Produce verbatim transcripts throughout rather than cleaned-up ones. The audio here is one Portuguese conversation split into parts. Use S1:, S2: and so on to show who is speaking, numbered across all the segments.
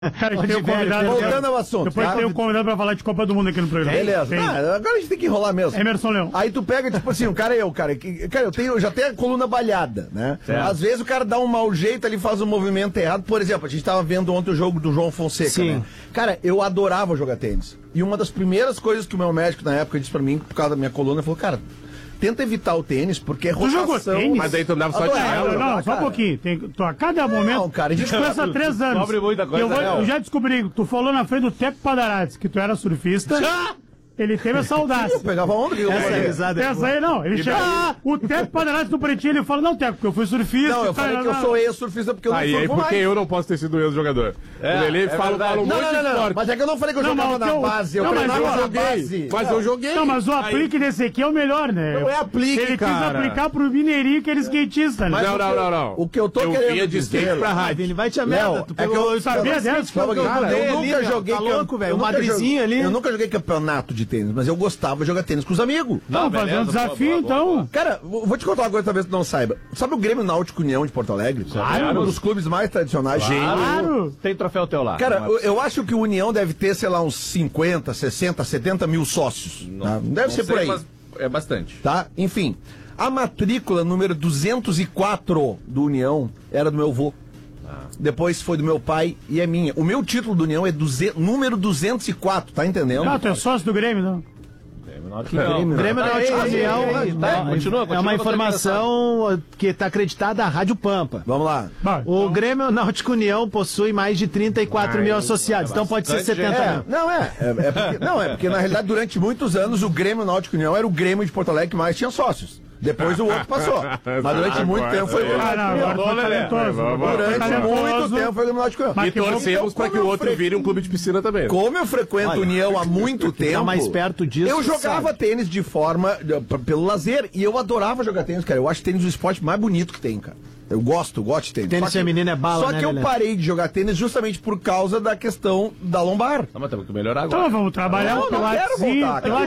S1: Cara, a gente tem um convidado.
S2: Voltando ao assunto.
S1: Depois
S2: tá?
S1: tem um convidado pra falar de Copa do Mundo aqui no programa.
S2: Beleza. Ah, agora a gente tem que enrolar mesmo.
S1: Emerson Leão.
S2: Aí tu pega, tipo assim, o cara é eu, cara. Que, cara, eu, tenho, eu já tenho a coluna balhada, né? Certo. Às vezes o cara dá um mau jeito, ele faz um movimento errado. Por exemplo, a gente tava vendo ontem o jogo do João Fonseca, Sim. né? Cara, eu adorava jogar tênis. E uma das primeiras coisas que o meu médico na época disse pra mim, por causa da minha coluna, falou, cara, tenta evitar o tênis, porque é rotação.
S1: Tu jogou tênis?
S3: Mas aí tu andava só de
S1: chinelo. Não, não, só um pouquinho. Tem, tu, a cada momento... Não,
S2: cara, a gente
S1: conhece há três anos.
S4: Cobre muita coisa,
S1: eu, vou, eu já descobri, tu falou na frente do Teco Padarates que tu era surfista. Ele teve essa audácia.
S2: Eu pegava onda que eu
S1: Essa,
S2: essa,
S1: essa aí não. Ele chega, ah, o Teco Padarates do Pretinho, ele fala, não, Teco, porque eu fui surfista.
S2: Não, eu falei
S1: cara,
S2: que eu
S1: não.
S2: sou ex-surfista porque eu
S3: aí,
S2: não
S3: aí
S2: surfo
S3: porque
S2: mais.
S3: eu não posso ter sido ex-jogador. É, ele é fala, fala um
S2: não,
S3: monte
S2: não, não,
S3: de
S2: não,
S3: esporte.
S2: Mas é que eu não falei que eu
S1: não,
S2: jogava na
S1: eu,
S2: base. Eu
S1: não, mas
S2: treinava
S1: eu
S2: na
S3: joguei.
S2: base.
S3: Mas eu joguei.
S1: Não, mas o aplique aí, desse aqui é o melhor, né?
S2: Não é aplique,
S1: ele
S2: cara.
S1: Ele quis aplicar pro Mineirinho, que ele é skatista, né?
S3: Mas não, não, não, não.
S2: O que eu tô
S3: eu
S2: querendo
S3: vinha de
S2: dizer...
S3: skate pra rádio.
S5: Ele vai te a merda.
S2: É que eu
S1: sabia dessa.
S2: Eu nunca joguei...
S5: Tá louco, velho. O Madrizinho ali.
S2: Eu nunca joguei campeonato de tênis, mas eu gostava de jogar tênis com os amigos.
S1: Não, fazer um desafio, então.
S2: Cara, vou te contar uma coisa, talvez tu não saiba. Sabe o Grêmio Náutico União de Porto Alegre?
S1: Claro.
S2: Um dos clubes mais tradicionais.
S1: Claro.
S4: Tem troféu teu lá.
S2: Cara, eu, eu acho que o União deve ter, sei lá, uns cinquenta, sessenta, setenta mil sócios. Não, tá? Deve
S4: não
S2: ser
S4: sei,
S2: por aí.
S4: Mas é bastante.
S2: Tá? Enfim, a matrícula número duzentos e quatro do União era do meu avô. Ah. Depois foi do meu pai e é minha. O meu título do União é duzentos, número duzentos e quatro, tá entendendo?
S1: Ah, tu é sócio do Grêmio, não?
S5: Que Grêmio, Grêmio Náutico União é uma informação que está acreditada à Rádio Pampa.
S2: Vamos lá.
S1: Vai,
S5: o então... Grêmio Náutico União possui mais de trinta e quatro Ai, mil associados, é então pode ser setenta
S2: é,
S5: mil.
S2: Não, é. é, é porque, não, é porque na realidade durante muitos anos o Grêmio Náutico União era o Grêmio de Porto Alegre que mais tinha sócios. Depois o outro passou. Mas durante muito tempo foi o Grêmio Náutico União. Durante muito tempo foi o Grêmio Náutico União.
S3: E torcemos para que o outro vire um clube de piscina também.
S2: Como eu frequento União há muito tempo,
S5: mais perto disso,
S2: eu jogava sabe. tênis de forma, pelo lazer, e eu adorava jogar tênis, cara. Eu acho tênis o esporte mais bonito que tem, cara. Eu gosto, gosto de tênis.
S5: Tênis feminino é bala,
S2: Só
S5: né,
S2: que eu
S5: Lelê?
S2: parei de jogar tênis justamente por causa da questão da lombar.
S4: Não, mas temos que melhorar agora.
S1: Então vamos trabalhar
S2: não,
S1: o
S2: Pilatezinho.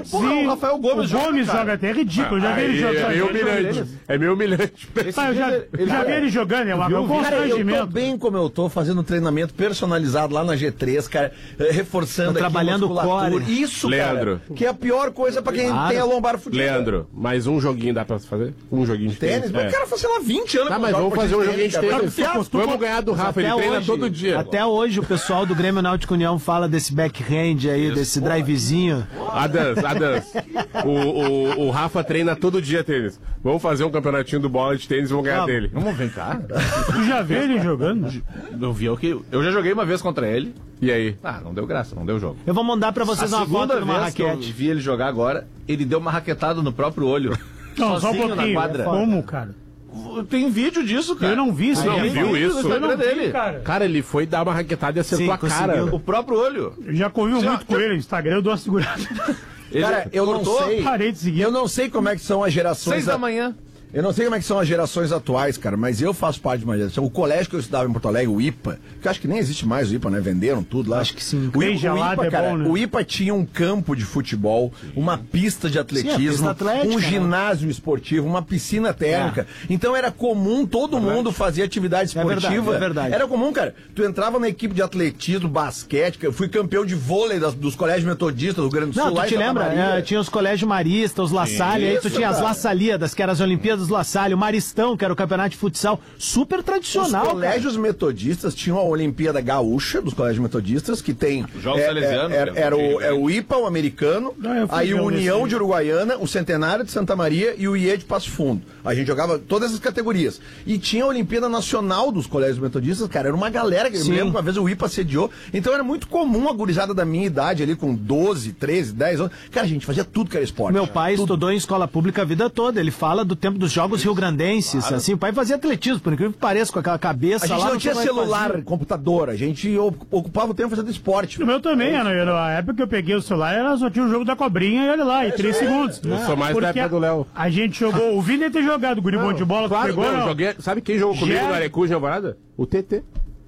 S1: O
S2: Rafael Gomes
S1: o Gomes
S2: joga,
S1: joga até, é ridículo. Eu já vi ele jogando.
S3: É meio humilhante. É meio humilhante.
S1: Ah, eu já, eu já vi ele jogando, é um constrangimento.
S2: Eu tô bem como eu tô, fazendo treinamento personalizado lá na G três, cara, reforçando
S5: aqui trabalhando o core.
S2: Isso,
S3: Leandro.
S2: cara, que é a pior coisa pra quem claro. tem a lombar fudida.
S3: Leandro, mais um joguinho dá pra fazer? Um joguinho de tênis?
S2: Mas o cara faz, sei lá, vinte anos.
S3: Tá, mas vamos fazer um joguinho de tênis. Vamos ganhar do Rafa, ele treina
S5: hoje,
S3: todo dia.
S5: Até hoje o pessoal do Grêmio Náutico União fala desse backhand aí, Isso, desse porra. drivezinho.
S3: Adans, Adans. O, o, o Rafa treina todo dia tênis. Vamos fazer um campeonatinho do bola de tênis e vamos ganhar ah, dele.
S4: Vamos ver, cara.
S1: Tu já viu ele jogando?
S4: Eu vi o que. Eu já joguei uma vez contra ele.
S3: E aí?
S4: Ah, não deu graça, não deu jogo.
S5: Eu vou mandar pra vocês
S4: a
S5: uma foto de uma raquete.
S4: Que eu vi ele jogar agora, ele deu uma raquetada no próprio olho.
S1: Não, só um pouquinho. Como, cara?
S4: Tem vídeo disso, cara.
S1: Eu não vi isso.
S3: Você não viu isso?
S1: Eu não
S4: dele.
S1: Vi, cara.
S3: Cara, ele foi dar uma raquetada e acertou
S5: Sim,
S3: a cara.
S4: O próprio olho.
S1: Eu já convivo
S4: Sim,
S1: muito com ele no Instagram, eu dou uma segurada.
S2: Cara, eu
S4: cortou,
S2: não sei.
S1: Parei de seguir.
S2: Eu não sei como é que são as gerações.
S4: Seis da manhã.
S2: Eu não sei como é que são as gerações atuais, cara, mas eu faço parte de uma geração. O colégio que eu estudava em Porto Alegre, o I P A, que eu acho que nem existe mais o I P A, né? Venderam tudo lá.
S5: Acho que sim.
S2: O, I, o, I P A,
S1: é
S2: cara,
S1: bom, né?
S2: o I P A tinha um campo de futebol, uma pista de atletismo,
S5: sim, pista atlética,
S2: um
S5: né?
S2: ginásio esportivo, uma piscina térmica. É. Então era comum todo verdade. mundo fazer atividade esportiva.
S5: É verdade, é verdade.
S2: Era comum, cara. Tu entrava na equipe de atletismo, basquete, eu fui campeão de vôlei das, dos colégios metodistas do Rio Grande do Sul.
S5: Não, tu te lembra? É, tinha os colégios maristas, os La Salle, aí tu tinha as La Sallidas, que eram as Olimpíadas La Salle, o Maristão, que era o campeonato de futsal, super tradicional.
S2: Os colégios cara. metodistas tinham a Olimpíada Gaúcha dos colégios metodistas, que tem.
S4: Jogos
S2: é,
S4: salesianos.
S2: É, é, era, o, é o I P A, o americano,
S1: Não,
S2: aí o União de Uruguaiana, o Centenário de Santa Maria e o I E de Passo Fundo. A gente jogava todas essas categorias. E tinha a Olimpíada Nacional dos colégios metodistas, cara, era uma galera, que eu me lembro que uma vez o I P A sediou. Então era muito comum a gurizada da minha idade ali, com doze, treze, dez anos. Cara, a gente fazia tudo que era esporte.
S5: Meu pai
S2: tudo.
S5: estudou em escola pública a vida toda, ele fala do tempo dos Jogos Rio-Grandenses, claro. Assim, o pai fazia atletismo, por incrível que pareça, com aquela cabeça lá.
S2: A gente lá, não tinha celular, fazia. computador, a gente ocupava o tempo fazendo esporte.
S1: O meu também, é. na época que eu peguei o celular, era só tinha o jogo da cobrinha e olha lá, em três segundos.
S3: Eu sou mais da época do Léo.
S1: A gente jogou, o Vini deve ter jogado, o guri bom de bola,
S3: claro,
S1: pegou,
S3: não, eu joguei, sabe quem jogou comigo
S1: Já...
S3: no Arecu, em Alvorada? O T T.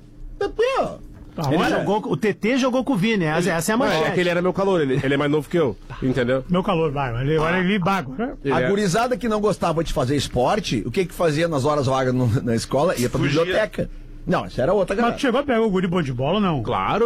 S2: T T, ó.
S5: Ele jogou, o T T jogou com o Vini, essa, essa é a manchete.
S3: É que ele era meu calor, ele, ele é mais novo que eu, entendeu?
S1: Meu calor, vai, ele, olha ele bago, né?
S2: A é. gurizada que não gostava de fazer esporte, o que que fazia nas horas vagas no, na escola? Ia pra Fugia. biblioteca. Não, essa era outra
S1: Mas
S2: galera.
S1: tu chegou a pegar o guri bom de bola ou não?
S3: Claro.